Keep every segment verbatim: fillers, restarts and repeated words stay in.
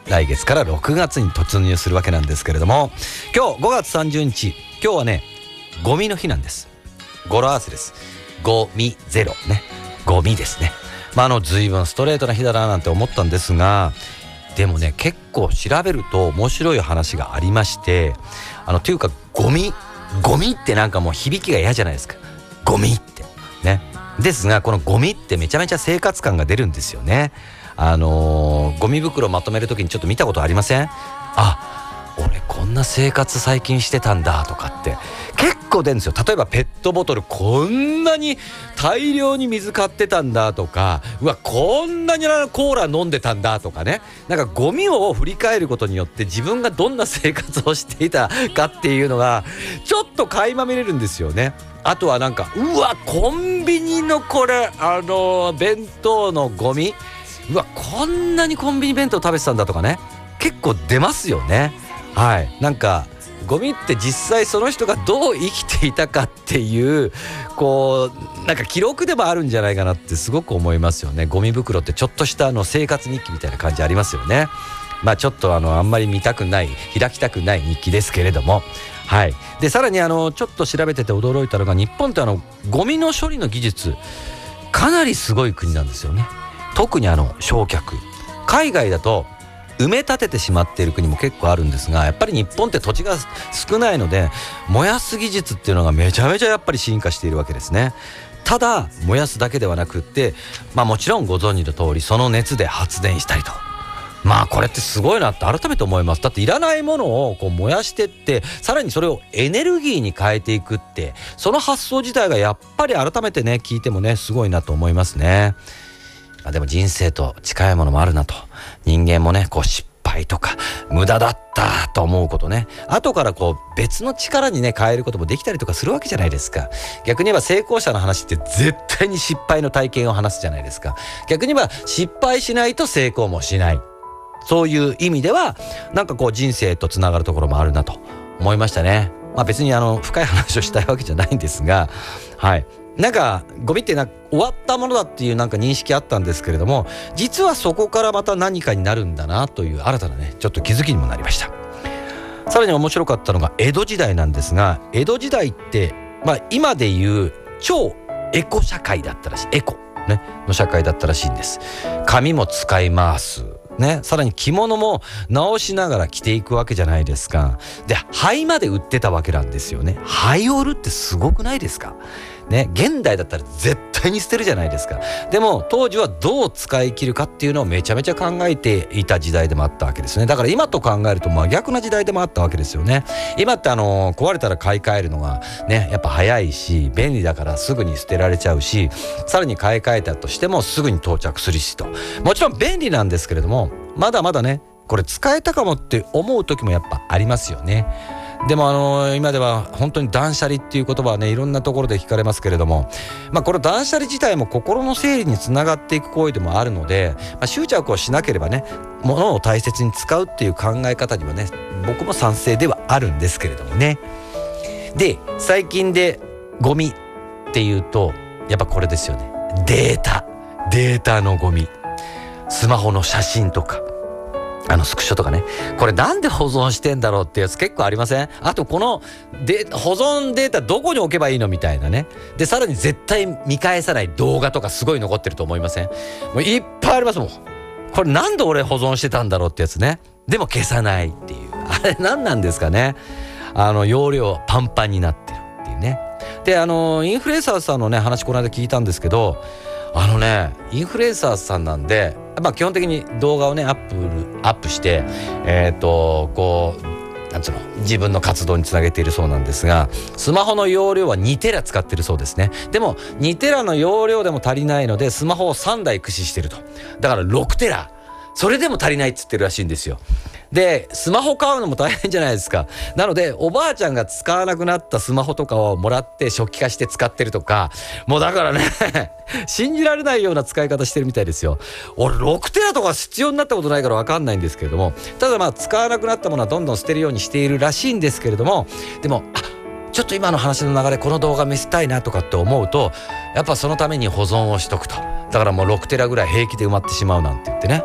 来月からろくがつに突入するわけなんですけれども、今日ごがつさんじゅうにち、今日はねゴミの日なんです。語呂合わせです。ゴミゼロね、ゴミですね。まああの随分ストレートな日だななんて思ったんですが、でもね結構調べると面白い話がありまして、あのというかゴミゴミってなんかもう響きが嫌じゃないですか、ゴミってね。ですがこのゴミってめちゃめちゃ生活感が出るんですよね。あのー、ゴミ袋まとめるときにちょっと見たことありません？あ、俺こんな生活最近してたんだとかって結構出るんですよ。例えばペットボトルこんなに大量に水買ってたんだとか、うわこんなにコーラ飲んでたんだとかね。なんかゴミを振り返ることによって自分がどんな生活をしていたかっていうのがちょっと垣間見れるんですよね。あとはなんかうわコンビニのこれあのー、弁当のゴミ、うわこんなにコンビニ弁当食べてたんだとかね、結構出ますよね。はい、なんかゴミって実際その人がどう生きていたかっていうこうなんか記録でもあるんじゃないかなってすごく思いますよね。ゴミ袋ってちょっとしたあの生活日記みたいな感じありますよね。まあちょっとあのあんまり見たくない開きたくない日記ですけれども、はい。でさらにあのちょっと調べてて驚いたのが、日本ってあのゴミの処理の技術かなりすごい国なんですよね。特にあの焼却、海外だと埋め立ててしまっている国も結構あるんですが、やっぱり日本って土地が少ないので燃やす技術っていうのがめちゃめちゃやっぱり進化しているわけですね。ただ燃やすだけではなくって、まあもちろんご存知の通りその熱で発電したりと、まあこれってすごいなって改めて思います。だっていらないものをこう燃やしてって、さらにそれをエネルギーに変えていくって、その発想自体がやっぱり改めてね聞いてもねすごいなと思いますね。まあ、でも人生と近いものもあるなと。人間もねこう失敗とか無駄だったと思うことね、後からこう別の力にね変えることもできたりとかするわけじゃないですか。逆に言えば成功者の話って絶対に失敗の体験を話すじゃないですか。逆に言えば失敗しないと成功もしない、そういう意味ではなんかこう人生とつながるところもあるなと思いましたね。まあ別にあの深い話をしたいわけじゃないんですが、はい、なんかゴミってなんか終わったものだっていうなんか認識あったんですけれども、実はそこからまた何かになるんだなという新たなねちょっと気づきにもなりました。さらに面白かったのが江戸時代なんですが、江戸時代ってまあ今でいう超エコ社会だったらしい、エコねの社会だったらしいんです。紙も使いますね、さらに着物も直しながら着ていくわけじゃないですか。で灰まで売ってたわけなんですよね。灰を売るってすごくないですかね。現代だったら絶対に捨てるじゃないですか。でも当時はどう使い切るかっていうのをめちゃめちゃ考えていた時代でもあったわけですね。だから今と考えると真逆な時代でもあったわけですよね。今ってあの壊れたら買い替えるのがねやっぱ早いし便利だからすぐに捨てられちゃうし、さらに買い替えたとしてもすぐに到着するしと、もちろん便利なんですけれども、まだまだねこれ使えたかもって思う時もやっぱありますよね。でもあの今では本当に断捨離っていう言葉はねいろんなところで聞かれますけれども、まあこの断捨離自体も心の整理につながっていく行為でもあるので、まあ、執着をしなければね物を大切に使うっていう考え方にはね僕も賛成ではあるんですけれどもね。で最近でゴミっていうとやっぱこれですよね。データデータのゴミ、スマホの写真とかあのスクショとかね、これなんで保存してんだろうってやつ結構ありません？あとこのデ保存データどこに置けばいいのみたいなね。でさらに絶対見返さない動画とかすごい残ってると思いません？もういっぱいありますもん。これなんで俺保存してたんだろうってやつね。でも消さないっていう、あれ何なんですかね。あの容量パンパンになってるっていうね。であのインフルエンサーさんのね話この間聞いたんですけど、あのねインフルエンサーさんなんで、まあ、基本的に動画をねアップアップしてえっとこうなんつうの自分の活動につなげているそうなんですが、スマホの容量はにテラ使ってるそうですね。でもにテラの容量でも足りないのでスマホをさんだい駆使してると。だからろくテラ、それでも足りないっつってるらしいんですよ。でスマホ買うのも大変じゃないですか。なのでおばあちゃんが使わなくなったスマホとかをもらって初期化して使ってるとか、もうだからね信じられないような使い方してるみたいですよ。俺ろくテラとか必要になったことないから分かんないんですけれども、ただまあ使わなくなったものはどんどん捨てるようにしているらしいんですけれども、でもあちょっと今の話の流れこの動画見せたいなとかって思うとやっぱそのために保存をしとくと。だからもうろくテラぐらい平気で埋まってしまうなんて言ってね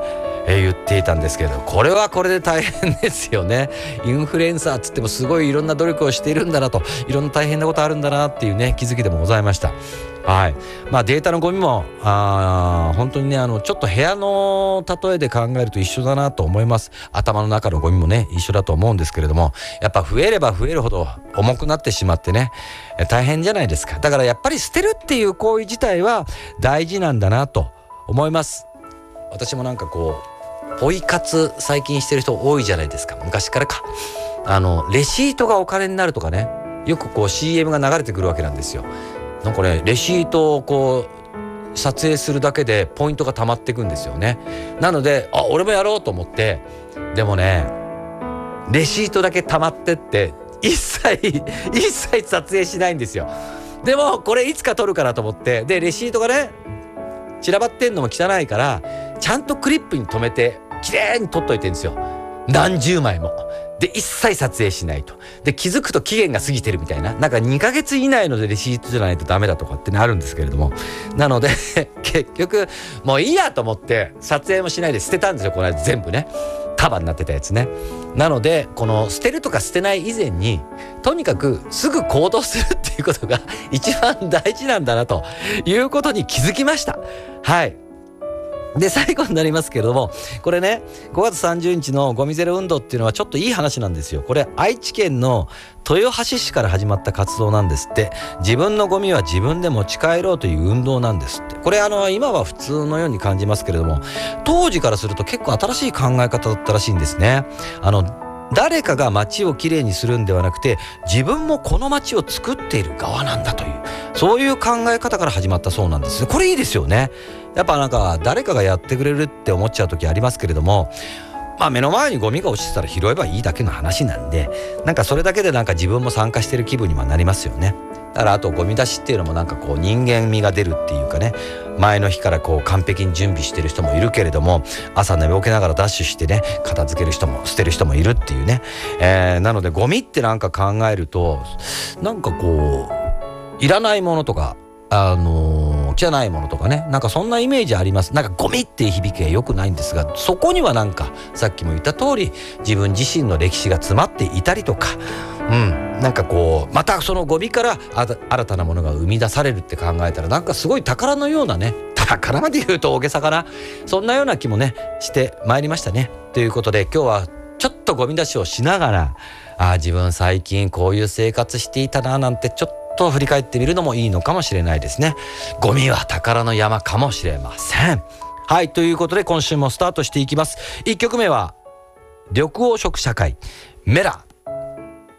えー、言っていたんですけど、これはこれで大変ですよね。インフルエンサーっつってもすごいいろんな努力をしているんだなと、いろんな大変なことあるんだなっていうね気づきでもございました。はい。まあデータのゴミもあ本当にねあのちょっと部屋の例えで考えると一緒だなと思います。頭の中のゴミもね一緒だと思うんですけれども、やっぱ増えれば増えるほど重くなってしまってね大変じゃないですか。だからやっぱり捨てるっていう行為自体は大事なんだなと思います。私もなんかこうポイ活最近してる人多いじゃないですか。昔からか。あのレシートがお金になるとかね、よくこう シーエム が流れてくるわけなんですよ。なんかねレシートをこう撮影するだけでポイントが溜まっていくんですよね。なのであ俺もやろうと思って、でもねレシートだけ溜まってって一切一切撮影しないんですよ。でもこれいつか撮るかなと思って、でレシートがね散らばってんのも汚いからちゃんとクリップに留めてきれいに撮っといてるんですよ。何十枚も。で一切撮影しないと。で気づくと期限が過ぎてるみたいな、なんかにかげつ以内のレシートじゃないとダメだとかってねあるんですけれども、なので結局もういいやと思って撮影もしないで捨てたんですよ。この間全部ね束になってたやつね。なのでこの捨てるとか捨てない以前にとにかくすぐ行動するっていうことが一番大事なんだなということに気づきました。はい。で最後になりますけれども、これねごがつさんじゅうにちのゴミゼロ運動っていうのはちょっといい話なんですよ。これ愛知県の豊橋市から始まった活動なんですって。自分のゴミは自分で持ち帰ろうという運動なんですって。これあの今は普通のように感じますけれども、当時からすると結構新しい考え方だったらしいんですね。あの誰かが街をきれいにするんではなくて、自分もこの街を作っている側なんだという、そういう考え方から始まったそうなんです。これいいですよね。やっぱなんか誰かがやってくれるって思っちゃう時ありますけれども、まあ目の前にゴミが落ちてたら拾えばいいだけの話なんで、なんかそれだけでなんか自分も参加してる気分にもなりますよね。だからあとゴミ出しっていうのもなんかこう人間味が出るっていうかね、前の日からこう完璧に準備してる人もいるけれども、朝寝ぼけながらダッシュしてね片付ける人も捨てる人もいるっていうね、えー、なのでゴミってなんか考えるとなんかこういらないものとかあのー、汚いものとかね、なんかそんなイメージあります。なんかゴミっていう響きが良くないんですが、そこにはなんかさっきも言った通り自分自身の歴史が詰まっていたりとか、うん、なんかこうまたそのゴミから新たなものが生み出されるって考えたら、なんかすごい宝のようなね、宝まで言うと大げさかな、そんなような気もねしてまいりましたね。ということで今日はちょっとゴミ出しをしながら、あ自分最近こういう生活していたななんてちょっと振り返ってみるのもいいのかもしれないですね。ゴミは宝の山かもしれません。はい、ということで今週もスタートしていきます。いっきょくめは緑黄色社会メラ。